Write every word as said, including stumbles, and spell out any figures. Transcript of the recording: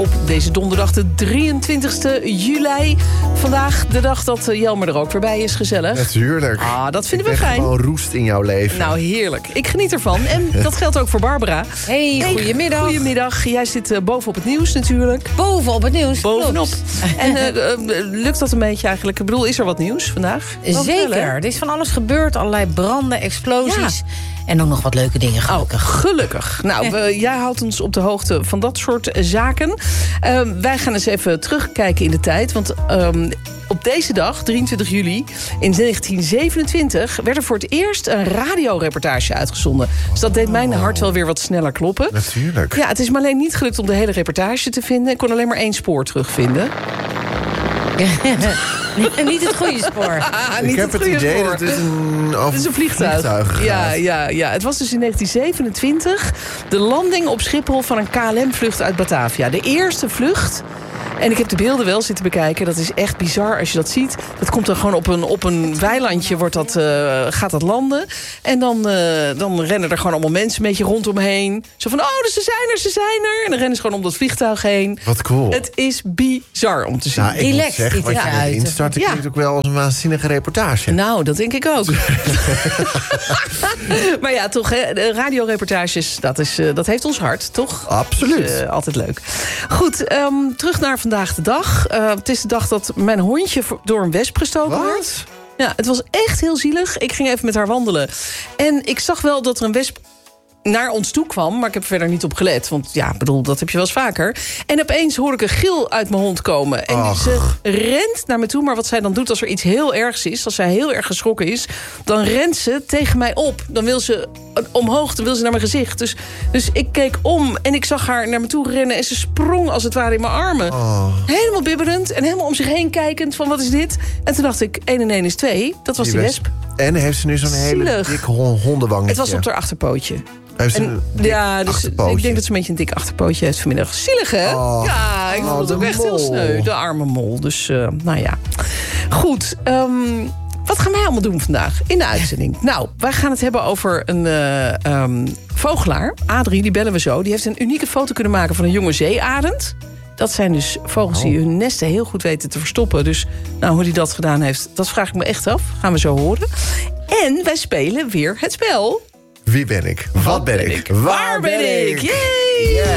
op deze donderdag de drieëntwintigste juli. Vandaag de dag dat Jelmer er ook weer bij is, gezellig. Natuurlijk. Ah, dat vinden we Ik ben fijn. gewoon roest in jouw leven. Nou, heerlijk. Ik geniet ervan. En dat geldt ook voor Barbara. Hey, goedemiddag. Goedemiddag. Jij zit uh, bovenop het nieuws natuurlijk. Bovenop het nieuws. Bovenop. Klopt. En uh, uh, lukt dat een beetje eigenlijk? Ik bedoel, is er wat nieuws vandaag? Zeker. Er is van alles gebeurd. Allerlei branden, explosies. Ja. En ook nog wat leuke dingen, gelukkig. Oh, gelukkig. Nou, we, jij houdt ons op de hoogte van dat soort zaken. Uh, wij gaan eens even terugkijken in de tijd. Want um, op deze dag, drieëntwintig juli, in negentien zevenentwintig... werd er voor het eerst een radioreportage uitgezonden. Dus dat deed mijn hart wel weer wat sneller kloppen. Natuurlijk. Ja, het is me alleen niet gelukt om de hele reportage te vinden. Ik kon alleen maar één spoor terugvinden. Niet het goede spoor. Ah, ik niet heb het, het idee spoor. dat het een, over Het is een vliegtuig. vliegtuig ja, ja, ja, het was dus in negentien zevenentwintig de landing op Schiphol van een K L M-vlucht uit Batavia. De eerste vlucht. En ik heb de beelden wel zitten bekijken. Dat is echt bizar als je dat ziet. Dat komt dan gewoon op een, op een weilandje, wordt dat, uh, gaat dat landen. En dan, uh, dan rennen er gewoon allemaal mensen een beetje rondomheen. Zo van, oh, dus ze zijn er, ze zijn er. En dan rennen ze gewoon om dat vliegtuig heen. Wat cool. Het is bizar om te zien. Nou, ik Relaxed moet zeggen, ziet wat het je eruit. instart, Ja. klinkt ook wel als een waanzinnige reportage. Nou, dat denk ik ook. Maar ja, toch, hè, de radioreportages, dat, is, uh, dat heeft ons hart, toch? Absoluut. Dus, uh, altijd leuk. Goed, um, terug naar vandaag de dag. Uh, het is de dag dat mijn hondje door een wesp gestoken Wat? werd. Ja, het was echt heel zielig. Ik ging even met haar wandelen. En ik zag wel dat er een wesp naar ons toe kwam, maar ik heb er verder niet op gelet. Want ja, bedoel, dat heb je wel eens vaker. En opeens hoorde ik een gil uit mijn hond komen. En Ach. ze rent naar me toe. Maar wat zij dan doet als er iets heel ergs is, als zij heel erg geschrokken is, dan rent ze tegen mij op. Dan wil ze omhoog, dan wil ze naar mijn gezicht. Dus, dus ik keek om en ik zag haar naar me toe rennen. En ze sprong als het ware in mijn armen. Oh. Helemaal bibberend en helemaal om zich heen kijkend van wat is dit? En toen dacht ik, één en één is twee. Dat was die, die wesp. En heeft ze nu zo'n hele Zielig. dik hon- hondenwangetje? Het was op haar achterpootje. Heeft ze En, een dik ja, dus achterpootje? ik denk dat ze een beetje een dik achterpootje heeft vanmiddag. Zielig, hè? Oh. Ja, ik Oh, vond het de ook echt heel mol. sneu. De arme mol. Dus, uh, nou ja. Goed, um, wat gaan wij allemaal doen vandaag in de uitzending? Nou, wij gaan het hebben over een uh, um, vogelaar. Adrie, die bellen we zo. Die heeft een unieke foto kunnen maken van een jonge zeearend. Dat zijn dus vogels die hun nesten heel goed weten te verstoppen. Dus nou, hoe hij dat gedaan heeft, dat vraag ik me echt af. Gaan we zo horen. En wij spelen weer het spel. Wie ben ik? Wat, ben ik? Waar ben ik? Yay!